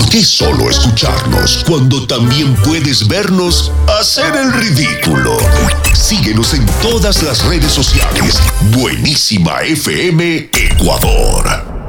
qué solo escucharnos cuando también puedes vernos hacer el ridículo? Síguenos en todas las redes sociales. Buenísima FM Ecuador.